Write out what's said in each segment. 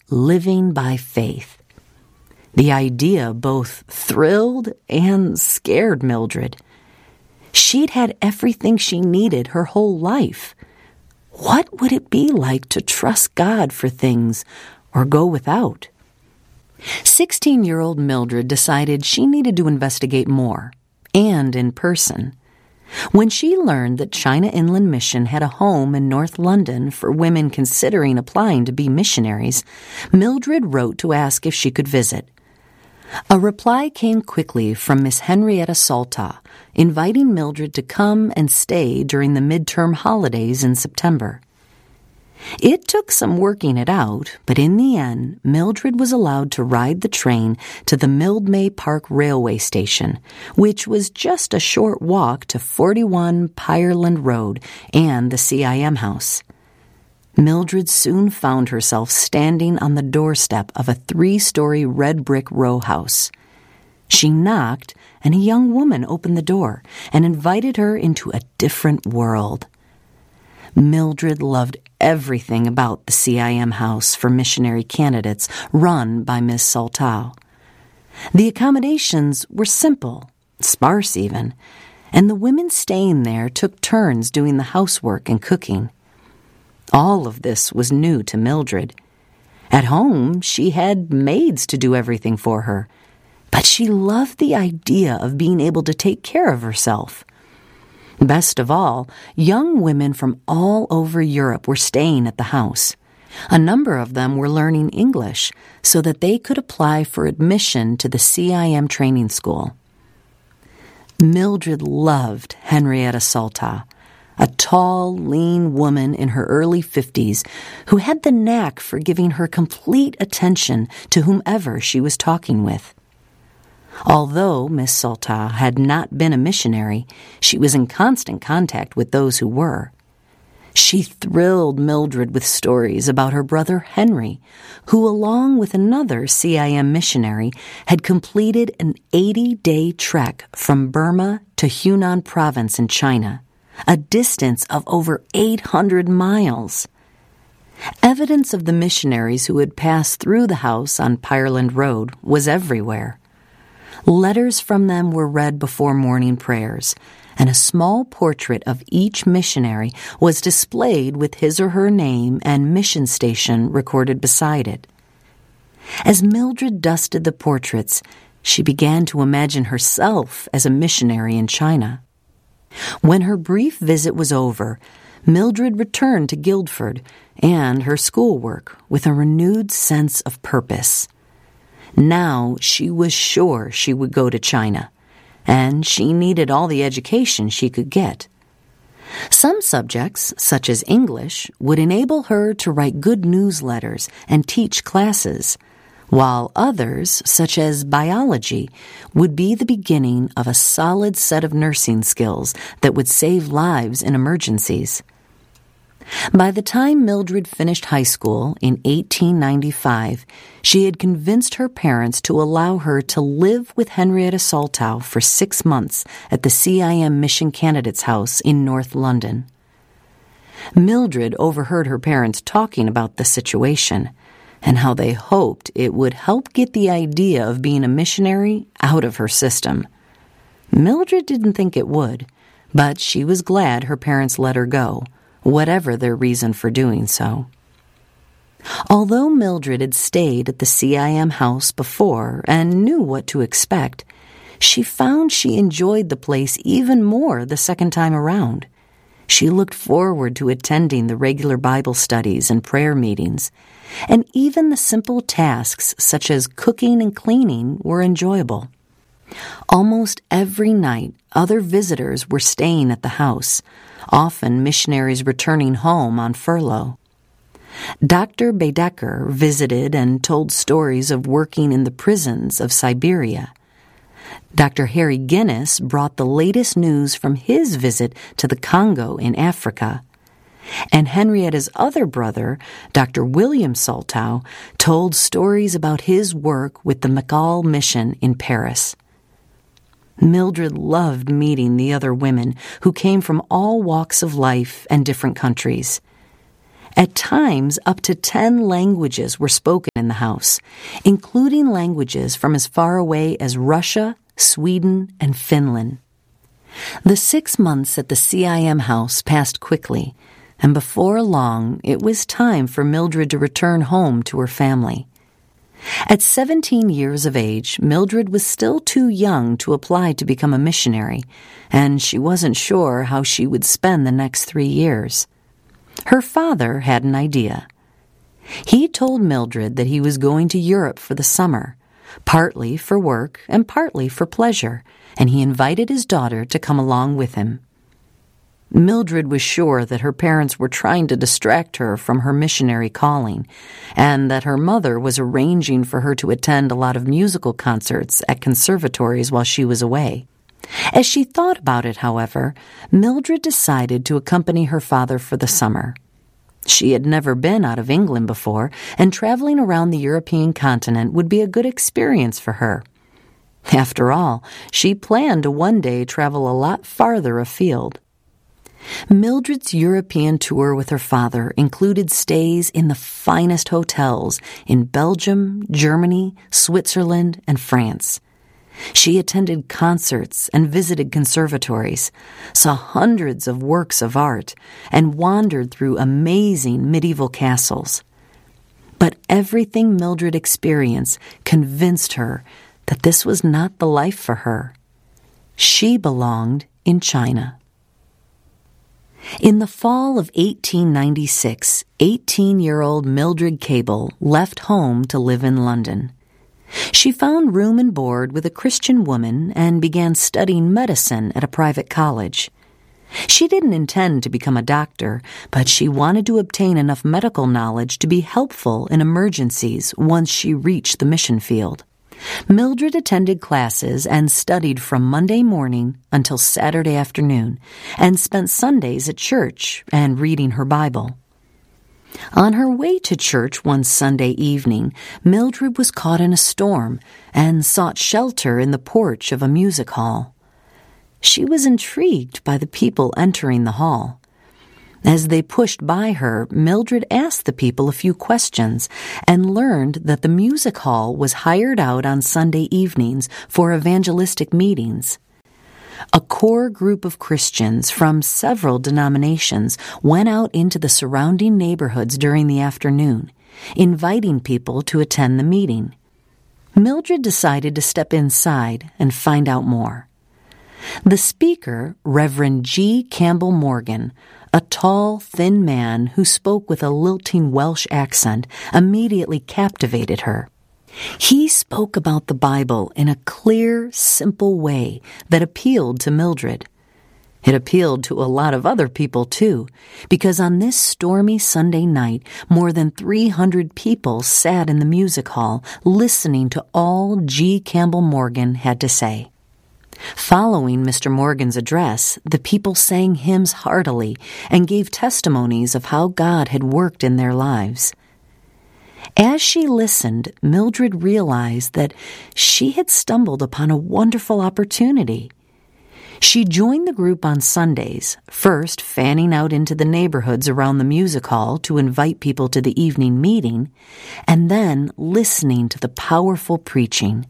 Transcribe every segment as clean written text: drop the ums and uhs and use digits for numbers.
Living by Faith. The idea both thrilled and scared Mildred. She'd had everything she needed her whole life. What would it be like to trust God for things or go without? 16-year-old Mildred decided she needed to investigate more, and in person. When she learned that China Inland Mission had a home in North London for women considering applying to be missionaries, Mildred wrote to ask if she could visit. A reply came quickly from Miss Henrietta Salta, inviting Mildred to come and stay during the midterm holidays in September. It took some working it out, but in the end, Mildred was allowed to ride the train to the Mildmay Park railway station, which was just a short walk to 41 Pireland Road and the CIM house. Mildred soon found herself standing on the doorstep of a 3-story red brick row house. She knocked, and a young woman opened the door and invited her into a different world. Mildred loved everything about the CIM house for missionary candidates run by Miss Saltau. The accommodations were simple, sparse even, and the women staying there took turns doing the housework and cooking. All of this was new to Mildred. At home, she had maids to do everything for her, but she loved the idea of being able to take care of herself. Best of all, young women from all over Europe were staying at the house. A number of them were learning English so that they could apply for admission to the CIM training school. Mildred loved Henrietta Salta, a tall, lean woman in her early 50s who had the knack for giving her complete attention to whomever she was talking with. Although Miss Salta had not been a missionary, she was in constant contact with those who were. She thrilled Mildred with stories about her brother Henry, who, along with another CIM missionary, had completed an 80-day trek from Burma to Hunan province in China, a distance of over 800 miles. Evidence of the missionaries who had passed through the house on Pireland Road was everywhere. Letters from them were read before morning prayers, and a small portrait of each missionary was displayed with his or her name and mission station recorded beside it. As Mildred dusted the portraits, she began to imagine herself as a missionary in China. When her brief visit was over, Mildred returned to Guildford and her schoolwork with a renewed sense of purpose. Now she was sure she would go to China, and she needed all the education she could get. Some subjects, such as English, would enable her to write good newsletters and teach classes, while others, such as biology, would be the beginning of a solid set of nursing skills that would save lives in emergencies. By the time Mildred finished high school in 1895, she had convinced her parents to allow her to live with Henrietta Saltau for 6 months at the CIM Mission Candidates House in North London. Mildred overheard her parents talking about the situation and how they hoped it would help get the idea of being a missionary out of her system. Mildred didn't think it would, but she was glad her parents let her go, whatever their reason for doing so. Although Mildred had stayed at the CIM house before and knew what to expect, she found she enjoyed the place even more the second time around. She looked forward to attending the regular Bible studies and prayer meetings, and even the simple tasks such as cooking and cleaning were enjoyable. Almost every night, other visitors were staying at the house, often missionaries returning home on furlough. Dr. Baedeker visited and told stories of working in the prisons of Siberia. Dr. Harry Guinness brought the latest news from his visit to the Congo in Africa. And Henrietta's other brother, Dr. William Saltau, told stories about his work with the McCall Mission in Paris. Mildred loved meeting the other women who came from all walks of life and different countries. At times, up to 10 languages were spoken in the house, including languages from as far away as Russia, Sweden, and Finland. The 6 months at the CIM house passed quickly, and before long it was time for Mildred to return home to her family. At 17 years of age, Mildred was still too young to apply to become a missionary, and she wasn't sure how she would spend the next 3 years. Her father had an idea. He told Mildred that he was going to Europe for the summer, partly for work and partly for pleasure, and he invited his daughter to come along with him. Mildred was sure that her parents were trying to distract her from her missionary calling, and that her mother was arranging for her to attend a lot of musical concerts at conservatories while she was away. As she thought about it, however, Mildred decided to accompany her father for the summer. She had never been out of England before, and traveling around the European continent would be a good experience for her. After all, she planned to one day travel a lot farther afield. Mildred's European tour with her father included stays in the finest hotels in Belgium, Germany, Switzerland, and France. She attended concerts and visited conservatories, saw hundreds of works of art, and wandered through amazing medieval castles. But everything Mildred experienced convinced her that this was not the life for her. She belonged in China. In the fall of 1896, 18-year-old Mildred Cable left home to live in London. She found room and board with a Christian woman and began studying medicine at a private college. She didn't intend to become a doctor, but she wanted to obtain enough medical knowledge to be helpful in emergencies once she reached the mission field. Mildred attended classes and studied from Monday morning until Saturday afternoon, and spent Sundays at church and reading her Bible. On her way to church one Sunday evening, Mildred was caught in a storm and sought shelter in the porch of a music hall. She was intrigued by the people entering the hall. As they pushed by her, Mildred asked the people a few questions and learned that the music hall was hired out on Sunday evenings for evangelistic meetings. A core group of Christians from several denominations went out into the surrounding neighborhoods during the afternoon, inviting people to attend the meeting. Mildred decided to step inside and find out more. The speaker, Reverend G. Campbell Morgan, a tall, thin man who spoke with a lilting Welsh accent, immediately captivated her. He spoke about the Bible in a clear, simple way that appealed to Mildred. It appealed to a lot of other people, too, because on this stormy Sunday night, more than 300 people sat in the music hall listening to all G. Campbell Morgan had to say. Following Mr. Morgan's address, the people sang hymns heartily and gave testimonies of how God had worked in their lives. As she listened, Mildred realized that she had stumbled upon a wonderful opportunity. She joined the group on Sundays, first fanning out into the neighborhoods around the music hall to invite people to the evening meeting, and then listening to the powerful preaching.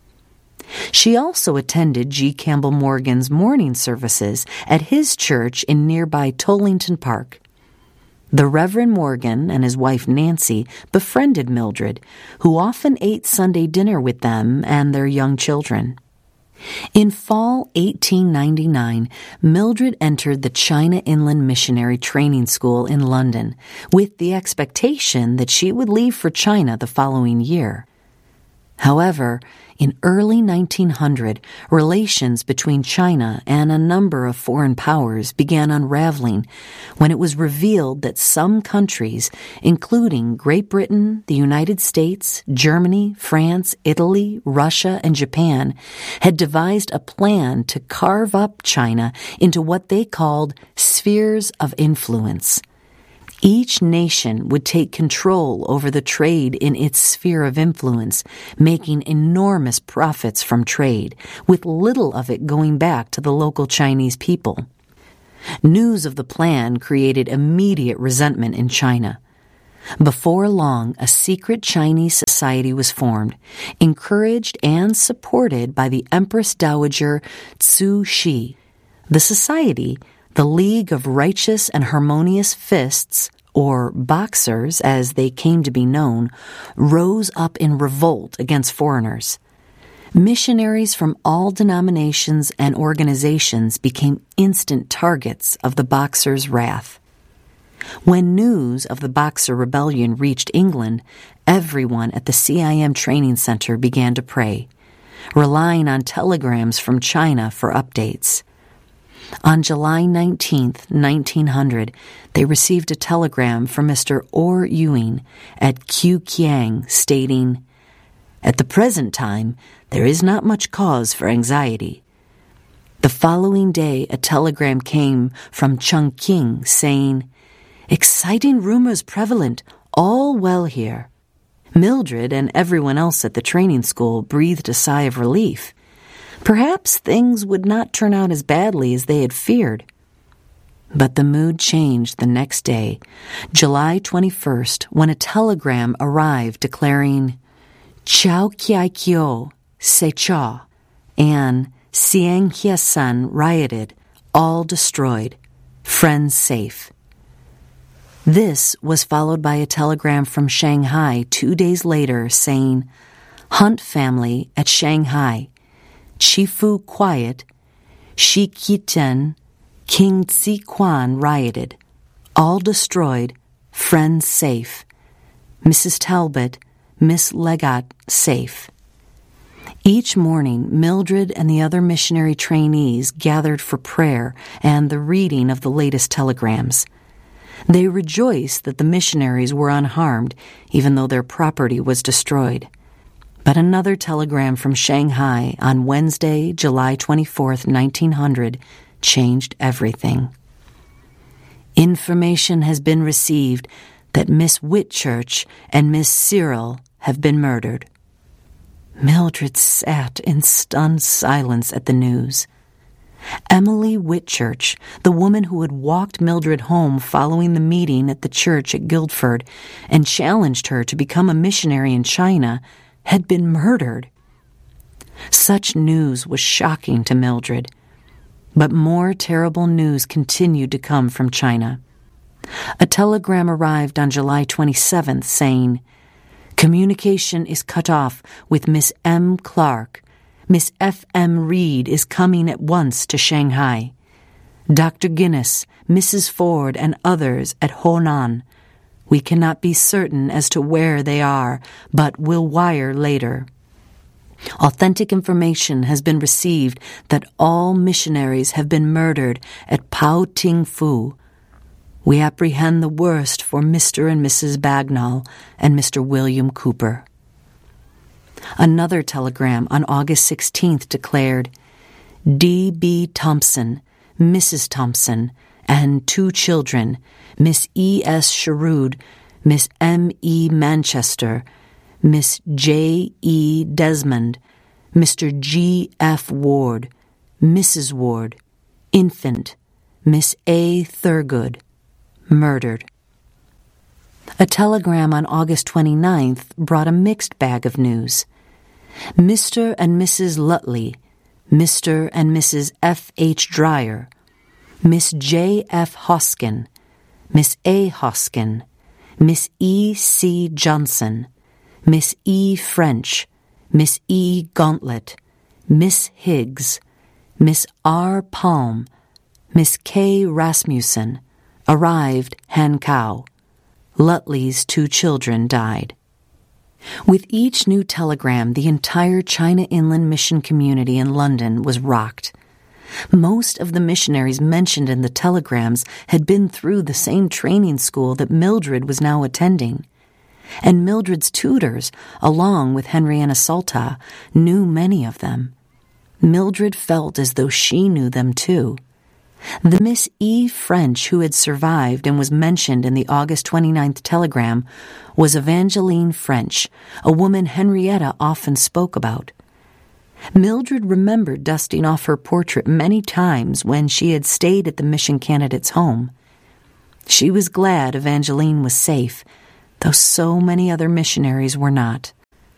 She also attended G. Campbell Morgan's morning services at his church in nearby Tollington Park. The Reverend Morgan and his wife Nancy befriended Mildred, who often ate Sunday dinner with them and their young children. In fall 1899, Mildred entered the China Inland Missionary Training School in London, with the expectation that she would leave for China the following year. However, in early 1900, relations between China and a number of foreign powers began unraveling when it was revealed that some countries, including Great Britain, the United States, Germany, France, Italy, Russia, and Japan, had devised a plan to carve up China into what they called spheres of influence. Each nation would take control over the trade in its sphere of influence, making enormous profits from trade, with little of it going back to the local Chinese people. News of the plan created immediate resentment in China. Before long, a secret Chinese society was formed, encouraged and supported by the Empress Dowager Cixi. The society, the League of Righteous and Harmonious Fists, or Boxers as they came to be known, rose up in revolt against foreigners. Missionaries from all denominations and organizations became instant targets of the Boxers' wrath. When news of the Boxer Rebellion reached England, everyone at the CIM training center began to pray, relying on telegrams from China for updates. On July 19, 1900, they received a telegram from Mr. Orr Ewing at Qiang stating, "At the present time, there is not much cause for anxiety." The following day, a telegram came from Chongqing saying, "Exciting rumors prevalent, all well here." Mildred and everyone else at the training school breathed a sigh of relief. Perhaps things would not turn out as badly as they had feared. But the mood changed the next day, July 21st, when a telegram arrived declaring, "Chao Kiai Kyo, Se Cha," and Siang Hyesan rioted, all destroyed, friends safe. This was followed by a telegram from Shanghai 2 days later saying, "Hunt family at Shanghai, Chifu quiet, Shi Qiten, King Tzi Quan rioted, all destroyed, friends safe, Mrs. Talbot, Miss Legat safe." Each morning, Mildred and the other missionary trainees gathered for prayer and the reading of the latest telegrams. They rejoiced that the missionaries were unharmed, even though their property was destroyed. But another telegram from Shanghai on Wednesday, July 24, 1900, changed everything. "Information has been received that Miss Whitchurch and Miss Cyril have been murdered." Mildred sat in stunned silence at the news. Emily Whitchurch, the woman who had walked Mildred home following the meeting at the church at Guildford and challenged her to become a missionary in China, had been murdered. Such news was shocking to Mildred, but more terrible news continued to come from China. A telegram arrived on July 27th saying, "Communication is cut off with Miss M. Clark. Miss F. M. Reed is coming at once to Shanghai. Dr. Guinness, Mrs. Ford, and others at Honan. We cannot be certain as to where they are, but will wire later. Authentic information has been received that all missionaries have been murdered at Pao Ting Fu. We apprehend the worst for Mr. and Mrs. Bagnall and Mr. William Cooper." Another telegram on August 16th declared, "D. B. Thompson, Mrs. Thompson, and 2 children, Miss E. S. Sherwood, Miss M. E. Manchester, Miss J. E. Desmond, Mr. G. F. Ward, Mrs. Ward, infant, Miss A. Thurgood, murdered." A telegram on August 29th brought a mixed bag of news. Mr. and Mrs. Lutley, Mr. and Mrs. F. H. Dreyer, Miss J. F. Hoskin, Miss A. Hoskin, Miss E. C. Johnson, Miss E. French, Miss E. Gauntlet, Miss Higgs, Miss R. Palm, Miss K. Rasmussen, arrived Hankow. Lutley's 2 children died. With each new telegram, the entire China Inland Mission community in London was rocked. Most of the missionaries mentioned in the telegrams had been through the same training school that Mildred was now attending. And Mildred's tutors, along with Henrietta Salta, knew many of them. Mildred felt as though she knew them too. The Miss E. French who had survived and was mentioned in the August 29th telegram was Evangeline French, a woman Henrietta often spoke about. Mildred remembered dusting off her portrait many times when she had stayed at the mission candidate's home. She was glad Evangeline was safe, though so many other missionaries were not.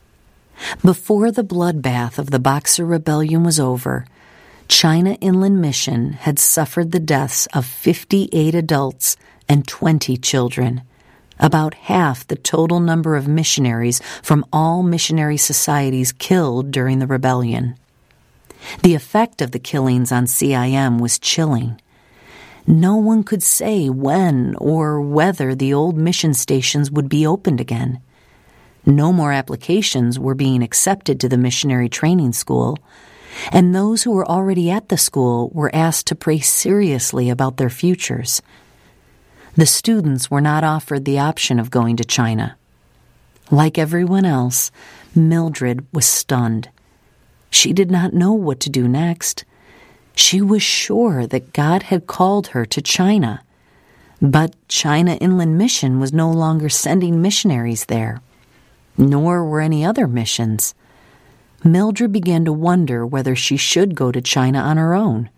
Before the bloodbath of the Boxer Rebellion was over, China Inland Mission had suffered the deaths of 58 adults and 20 children, about half the total number of missionaries from all missionary societies killed during the rebellion. The effect of the killings on CIM was chilling. No one could say when or whether the old mission stations would be opened again. No more applications were being accepted to the missionary training school, and those who were already at the school were asked to pray seriously about their futures. The students were not offered the option of going to China. Like everyone else, Mildred was stunned. She did not know what to do next. She was sure that God had called her to China, but China Inland Mission was no longer sending missionaries there, nor were any other missions. Mildred began to wonder whether she should go to China on her own.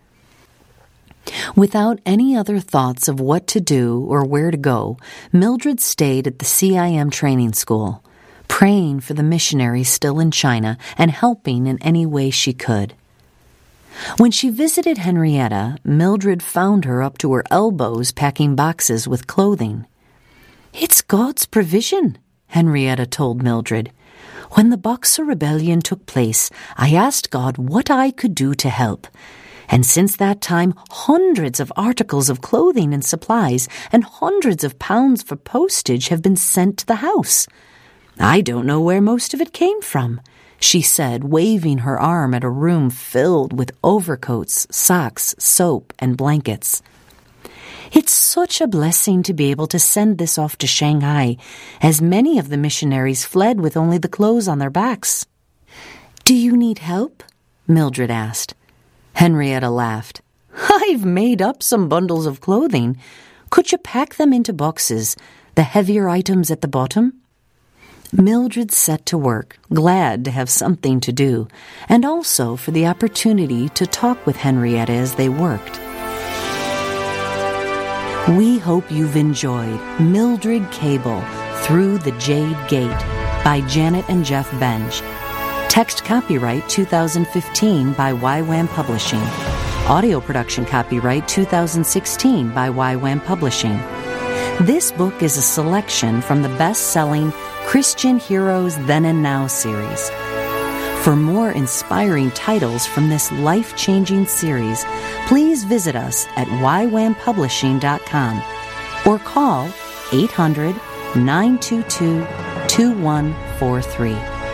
Without any other thoughts of what to do or where to go, Mildred stayed at the CIM training school, praying for the missionaries still in China and helping in any way she could. When she visited Henrietta, Mildred found her up to her elbows packing boxes with clothing. "It's God's provision," Henrietta told Mildred. "When the Boxer Rebellion took place, I asked God what I could do to help. And since that time, hundreds of articles of clothing and supplies and hundreds of pounds for postage have been sent to the house. I don't know where most of it came from," she said, waving her arm at a room filled with overcoats, socks, soap, and blankets. "It's such a blessing to be able to send this off to Shanghai, as many of the missionaries fled with only the clothes on their backs." "Do you need help?" Mildred asked. Henrietta laughed. "I've made up some bundles of clothing. Could you pack them into boxes, the heavier items at the bottom?" Mildred set to work, glad to have something to do, and also for the opportunity to talk with Henrietta as they worked. We hope you've enjoyed Mildred Cable, Through the Jade Gate by Janet and Jeff Benj. Text copyright 2015 by YWAM Publishing. Audio production copyright 2016 by YWAM Publishing. This book is a selection from the best-selling Christian Heroes Then and Now series. For more inspiring titles from this life-changing series, please visit us at ywampublishing.com or call 800-922-2143.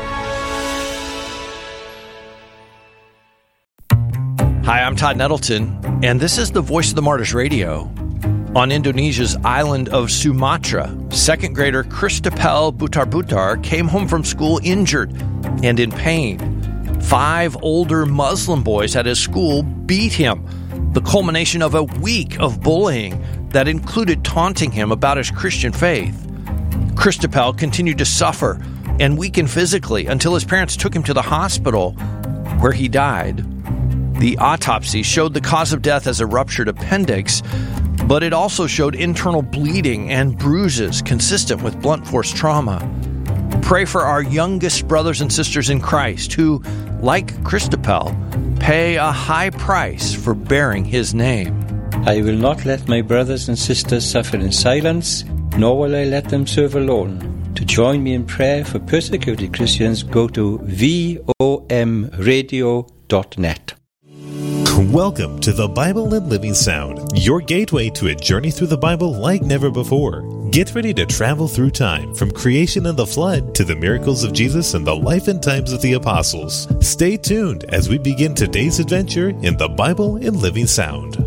Hi, I'm Todd Nettleton, and this is the Voice of the Martyrs Radio. On Indonesia's island of Sumatra, second grader Christopel Butar-Butar came home from school injured and in pain. 5 older Muslim boys at his school beat him, the culmination of a week of bullying that included taunting him about his Christian faith. Christopel continued to suffer and weaken physically until his parents took him to the hospital, where he died. The autopsy showed the cause of death as a ruptured appendix, but it also showed internal bleeding and bruises consistent with blunt force trauma. Pray for our youngest brothers and sisters in Christ who, like Christopel, pay a high price for bearing his name. I will not let my brothers and sisters suffer in silence, nor will I let them serve alone. To join me in prayer for persecuted Christians, go to vomradio.net. Welcome to the Bible and Living Sound, your gateway to a journey through the Bible like never before. Get ready to travel through time, from creation and the flood to the miracles of Jesus and the life and times of the apostles. Stay tuned as we begin today's adventure in the Bible and Living Sound.